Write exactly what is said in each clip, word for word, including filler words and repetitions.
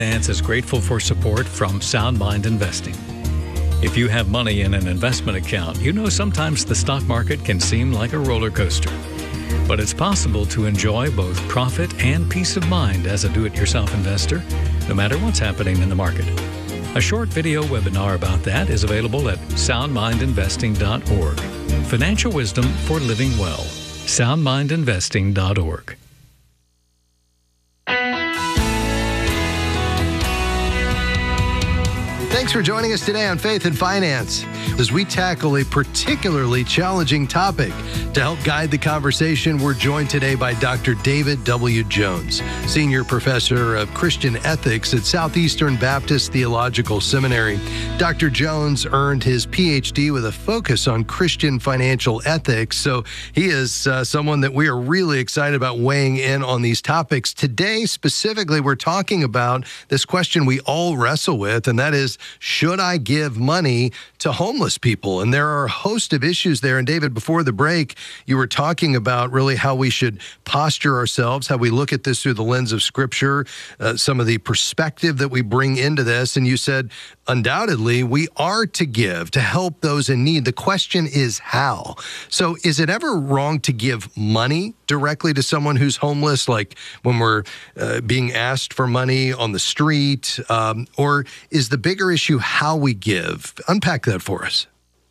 Finance is grateful for support from Sound Mind Investing. If you have money in an investment account, you know sometimes the stock market can seem like a roller coaster. But it's possible to enjoy both profit and peace of mind as a do-it-yourself investor, no matter what's happening in the market. A short video webinar about that is available at sound mind investing dot org. Financial wisdom for living well. sound mind investing dot org. Thanks for joining us today on Faith and Finance as we tackle a particularly challenging topic. To help guide the conversation, we're joined today by Doctor David W. Jones, Senior Professor of Christian Ethics at Southeastern Baptist Theological Seminary. Doctor Jones earned his P H D with a focus on Christian financial ethics, so he is uh, someone that we are really excited about weighing in on these topics. Today, specifically, we're talking about this question we all wrestle with, and that is, should I give money to homeless people? And there are a host of issues there. And David, before the break, you were talking about really how we should posture ourselves, how we look at this through the lens of Scripture, uh, some of the perspective that we bring into this. And you said, undoubtedly, we are to give, to help those in need. The question is how. So is it ever wrong to give money directly to someone who's homeless, like when we're uh, being asked for money on the street? Um, or is the bigger issue how we give? Unpack that for us.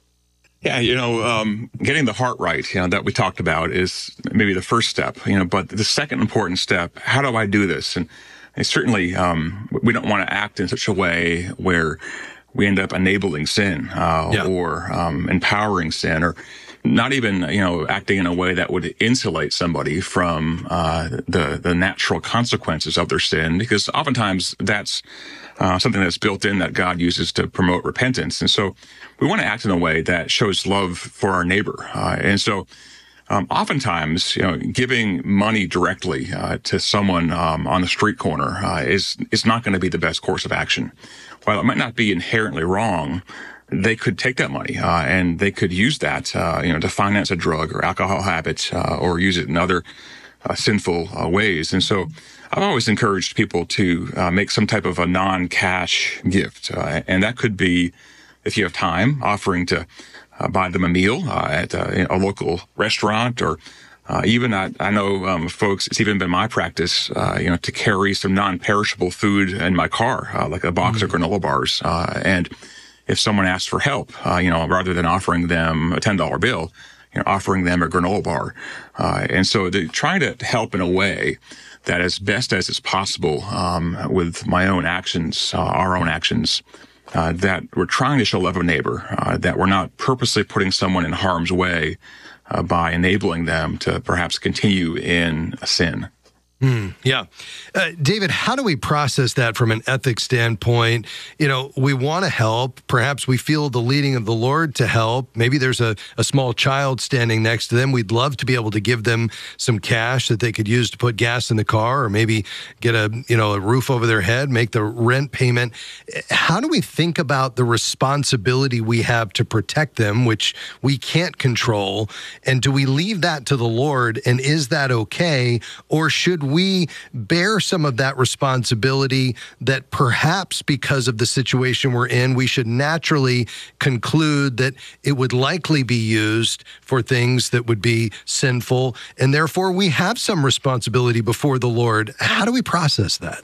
Yeah, you know, um, getting the heart right, you know, that we talked about is maybe the first step, you know, but the second important step, how do I do this? And, and certainly, um, we don't want to act in such a way where we end up enabling sin, uh, yeah. or, um, empowering sin, or not even, you know, acting in a way that would insulate somebody from, uh, the, the natural consequences of their sin, because oftentimes that's, Uh, something that's built in that God uses to promote repentance. And so we want to act in a way that shows love for our neighbor. Uh, and so um, oftentimes, you know, giving money directly uh, to someone um, on the street corner uh, is, is not going to be the best course of action. While it might not be inherently wrong, they could take that money uh, and they could use that, uh, you know, to finance a drug or alcohol habit uh, or use it in other uh, sinful uh, ways. And so I've always encouraged people to uh, make some type of a non-cash gift. Uh, and that could be, if you have time, offering to uh, buy them a meal uh, at uh, a local restaurant, or uh, even I, I know um, folks, it's even been my practice, uh, you know, to carry some non-perishable food in my car, uh, like a box mm-hmm. of granola bars. Uh, and if someone asks for help, uh, you know, rather than offering them a ten dollar bill, you know, offering them a granola bar. Uh, and so they're trying to help in a way that as best as is possible um, with my own actions, uh, our own actions, uh, that we're trying to show love of neighbor, uh, that we're not purposely putting someone in harm's way uh, by enabling them to perhaps continue in a sin. Mm, yeah. Uh, David, how do we process that from an ethics standpoint? You know, we want to help. Perhaps we feel the leading of the Lord to help. Maybe there's a, a small child standing next to them. We'd love to be able to give them some cash that they could use to put gas in the car, or maybe get a, you know, a roof over their head, make the rent payment. How do we think about the responsibility we have to protect them, which we can't control? And do we leave that to the Lord? And is that okay? Or should we bear some of that responsibility that perhaps because of the situation we're in, we should naturally conclude that it would likely be used for things that would be sinful, and therefore we have some responsibility before the Lord? How do we process that?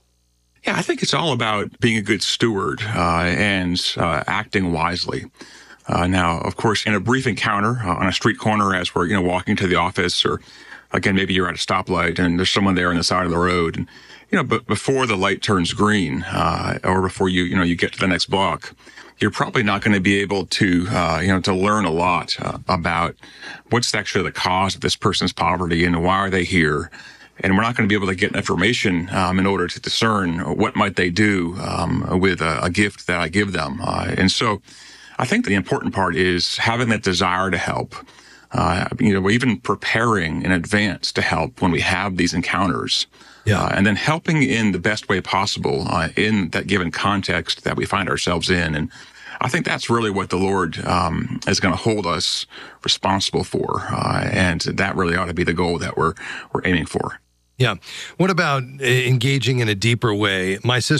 Yeah, I think it's all about being a good steward uh, and uh, acting wisely. Uh, now, of course, in a brief encounter uh, on a street corner as we're, you know, walking to the office, or again, maybe you're at a stoplight and there's someone there on the side of the road, and, you know, but before the light turns green, uh, or before you, you know, you get to the next block, you're probably not going to be able to, uh, you know, to learn a lot uh, about what's actually the cause of this person's poverty and why are they here. And we're not going to be able to get information um, in order to discern what might they do um, with a, a gift that I give them. Uh, and so I think the important part is having that desire to help. Uh, you know, even preparing in advance to help when we have these encounters. Yeah. Uh, and then helping in the best way possible uh, in that given context that we find ourselves in. And I think that's really what the Lord um, is going to hold us responsible for. Uh, and that really ought to be the goal that we're we're aiming for. Yeah. What about uh, engaging in a deeper way? My sister